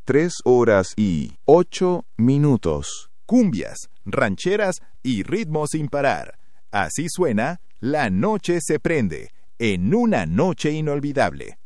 3:08. Cumbias, rancheras y ritmos sin parar. Así suena La Noche se prende, en una noche inolvidable.